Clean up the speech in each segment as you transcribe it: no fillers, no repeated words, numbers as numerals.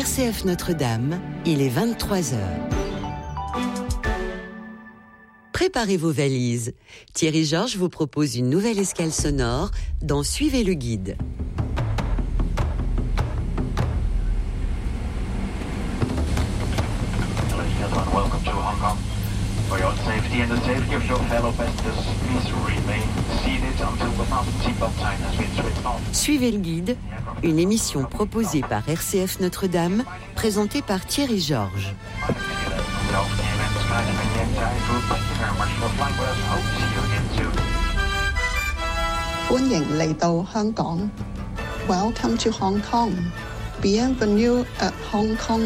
RCF Notre-Dame, il est 23h. Préparez vos valises. Thierry Georges vous propose une nouvelle escale sonore dans Suivez le guide. Welcome to Hong Kong. For your safety and the safety of your fellow passengers, please remain seated until the fasten seatbelt sign has been switched on. Suivez le guide, une émission proposée par RCF Notre-Dame, présentée par Thierry Georges. 歡迎嚟到香港 Welcome to Hong Kong. Bienvenue à Hong Kong.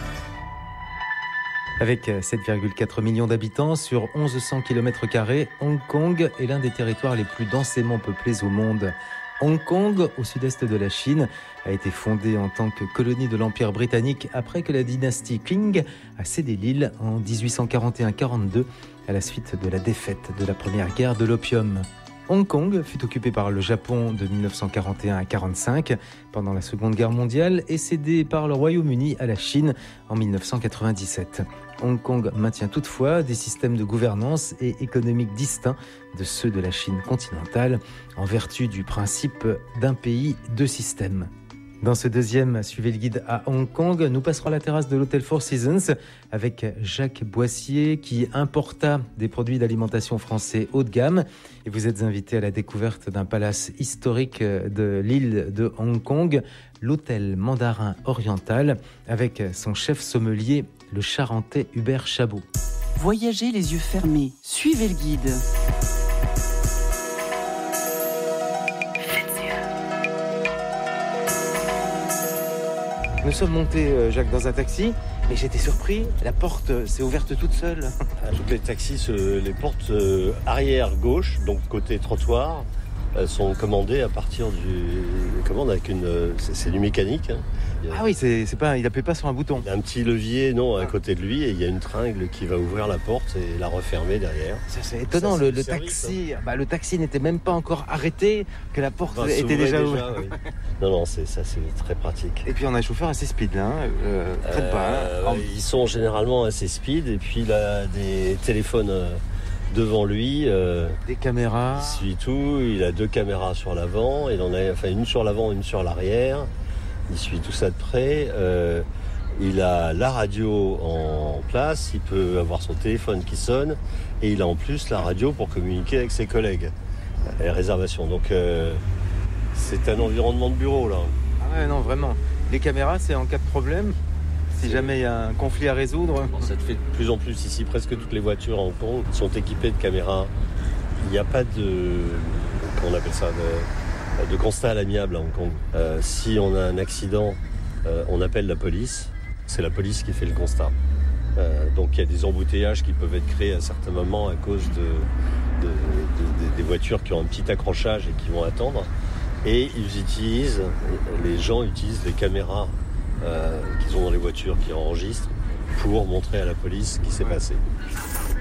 Avec 7,4 millions d'habitants sur 1100 km², Hong Kong est l'un des territoires les plus densément peuplés au monde. Hong Kong, au sud-est de la Chine, a été fondée en tant que colonie de l'Empire britannique après que la dynastie Qing a cédé l'île en 1841-42 à la suite de la défaite de la première guerre de l'opium. Hong Kong fut occupé par le Japon de 1941 à 1945 pendant la Seconde Guerre mondiale et cédé par le Royaume-Uni à la Chine en 1997. Hong Kong maintient toutefois des systèmes de gouvernance et économique distincts de ceux de la Chine continentale en vertu du principe d'un pays, deux systèmes. Dans ce deuxième Suivez le guide à Hong Kong, nous passerons à la terrasse de l'hôtel Four Seasons avec Jacques Boissier qui importa des produits d'alimentation français haut de gamme. Et vous êtes invité à la découverte d'un palace historique de l'île de Hong Kong, l'hôtel Mandarin Oriental, avec son chef sommelier, le Charentais Hubert Chabot. Voyagez les yeux fermés, suivez le guide. Nous sommes montés, Jacques, dans un taxi, mais j'étais surpris, la porte s'est ouverte toute seule. Toutes les taxis, les portes arrière gauche, donc côté trottoir, sont commandées à partir c'est du mécanique. Hein. Ah oui, c'est pas, il appuie pas sur un bouton. Il y a un petit levier, à côté de lui, et il y a une tringle qui va ouvrir la porte et la refermer derrière. C'est étonnant, le taxi n'était même pas encore arrêté, que la porte était déjà ouverte. Oui. Non, c'est très pratique. Et puis on a un chauffeur assez speed, là. Très pas. Ils sont généralement assez speed, et puis il a des téléphones devant lui. Des caméras. Il suit tout, il a 2 caméras sur l'avant, il en a une sur l'avant, une sur l'arrière. Il suit tout ça de près. Il a la radio en place, il peut avoir son téléphone qui sonne et il a en plus la radio pour communiquer avec ses collègues. Les réservations. Donc c'est un environnement de bureau là. Ah ouais, non, vraiment. Les caméras, c'est en cas de problème. Si jamais il y a un conflit à résoudre. Ça te fait de plus en plus ici. Presque toutes les voitures en Hong Kong sont équipées de caméras. Il n'y a pas de... Comment on appelle ça de constat à l'amiable à Hong Kong. Si on a un accident, on appelle la police. C'est la police qui fait le constat. Donc il y a des embouteillages qui peuvent être créés à certains moments à cause des voitures qui ont un petit accrochage et qui vont attendre. Et les gens utilisent les caméras qu'ils ont dans les voitures qui enregistrent pour montrer à la police ce qui s'est passé.